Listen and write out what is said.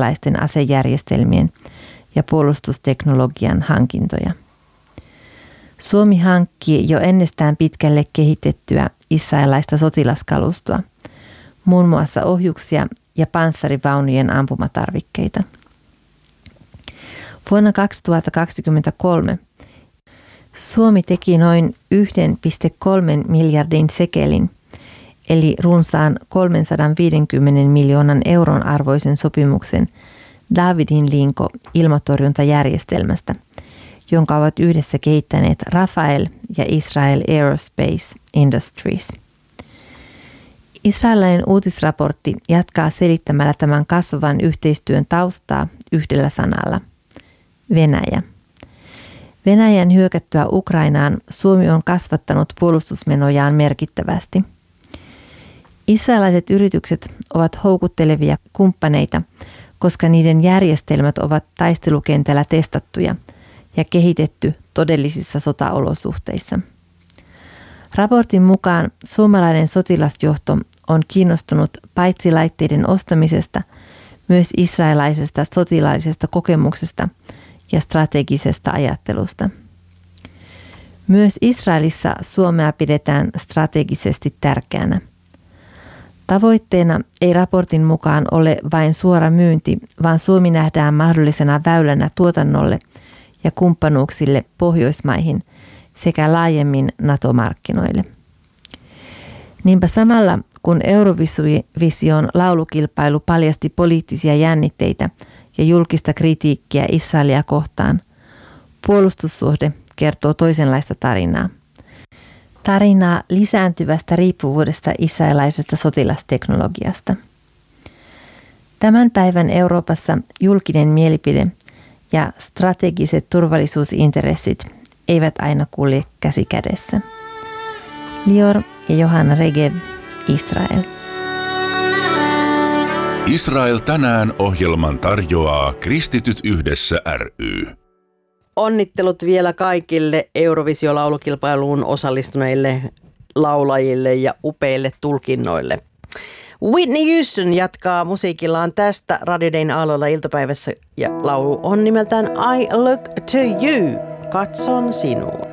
israelilaisten asejärjestelmien ja puolustusteknologian hankintoja. Suomi hankki jo ennestään pitkälle kehitettyä israelilaista sotilaskalustoa, muun muassa ohjuksia ja panssarivaunujen ampumatarvikkeita. Vuonna 2023 Suomi teki noin 1,3 miljardin sekelin, eli runsaan 350 miljoonan euron arvoisen sopimuksen Davidin linko ilmatorjuntajärjestelmästä, jonka ovat yhdessä kehittäneet Rafael ja Israel Aerospace Industries. Israelilainen uutisraportti jatkaa selittämällä tämän kasvavan yhteistyön taustaa yhdellä sanalla: Venäjä. Venäjän hyökättyä Ukrainaan Suomi on kasvattanut puolustusmenojaan merkittävästi. Israelilaiset yritykset ovat houkuttelevia kumppaneita, koska niiden järjestelmät ovat taistelukentällä testattuja ja kehitetty todellisissa sotaolosuhteissa. Raportin mukaan suomalainen sotilasjohto on kiinnostunut paitsi laitteiden ostamisesta, myös israelilaisesta sotilaallisesta kokemuksesta ja strategisesta ajattelusta. Myös Israelissa Suomea pidetään strategisesti tärkeänä. Tavoitteena ei raportin mukaan ole vain suora myynti, vaan Suomi nähdään mahdollisena väylänä tuotannolle ja kumppanuuksille Pohjoismaihin sekä laajemmin NATO-markkinoille. Niinpä samalla kun Eurovision laulukilpailu paljasti poliittisia jännitteitä ja julkista kritiikkiä Israelia kohtaan, puolustussuhde kertoo toisenlaista tarinaa. Tarinaa lisääntyvästä riippuvuudesta israelilaisesta sotilasteknologiasta. Tämän päivän Euroopassa julkinen mielipide ja strategiset turvallisuusintressit eivät aina kulje käsi kädessä. Lior ja Johanna Regev, Israel. Israel tänään -ohjelman tarjoaa Kristityt yhdessä ry. Onnittelut vielä kaikille Eurovisio-laulukilpailuun osallistuneille laulajille ja upeille tulkinnoille. Whitney Houston jatkaa musiikillaan tästä Radio Dayn aalloilla iltapäivässä ja laulu on nimeltään I Look to You, katson sinuun.